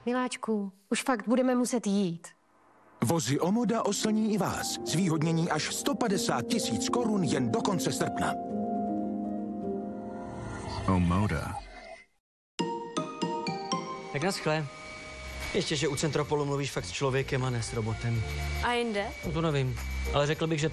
Miláčku, už fakt budeme muset jít. Vozy Omoda oslní i vás. Zvýhodnění až 150 000 korun jen do konce srpna. Omoda. Tak naschle. Ještě, že u Centropolu mluvíš fakt s člověkem a ne s robotem. A jinde? No to nevím, ale řekl bych, že